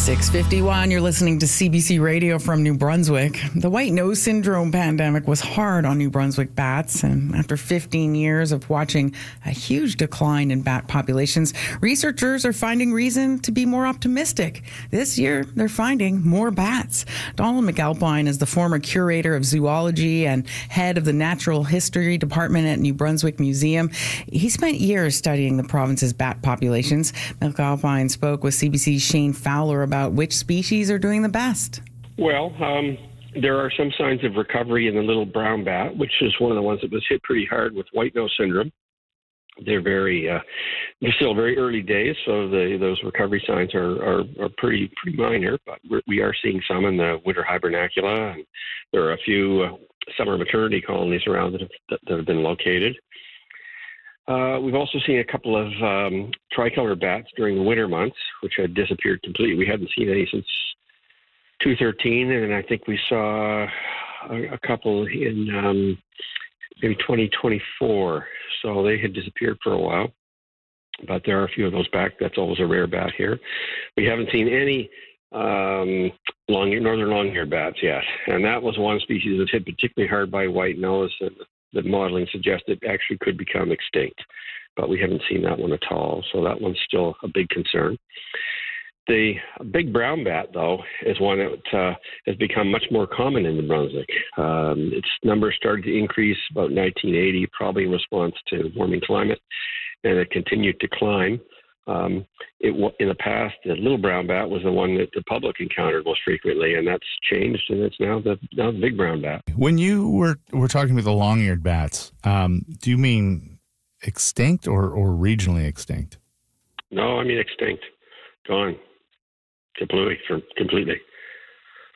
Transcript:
6:51, you're listening to CBC Radio from New Brunswick. The white nose syndrome pandemic was hard on New Brunswick bats, and after 15 years of watching a huge decline in bat populations, researchers are finding reason to be more optimistic. This year, they're finding more bats. Donald McAlpine is the former curator of zoology and head of the Natural History Department at New Brunswick Museum. He spent years studying the province's bat populations. McAlpine spoke with CBC's Shane Fowler about which species are doing the best. Well, there are some signs of recovery in the little brown bat, which is one of the ones that was hit pretty hard with white nose syndrome. They're they're still very early days, so those recovery signs are pretty minor. But we are seeing some in the winter hibernacula, and there are a few summer maternity colonies around that have been located. We've also seen a couple of tricolor bats during the winter months, which had disappeared completely. We hadn't seen any since 2013, and I think we saw a couple in maybe 2024. So they had disappeared for a while, but there are a few of those back. That's always a rare bat here. We haven't seen any northern long-haired bats yet, and that was one species that's hit particularly hard by white nose, and the modeling suggests it actually could become extinct, but we haven't seen that one at all. So that one's still a big concern. The big brown bat, though, is one that has become much more common in New Brunswick. Its numbers started to increase about 1980, probably in response to warming climate, and it continued to climb. In the past, the little brown bat was the one that the public encountered most frequently, and that's changed, and it's now the big brown bat. When you were talking about the long-eared bats, do you mean extinct or regionally extinct? No, I mean extinct. Gone. Completely.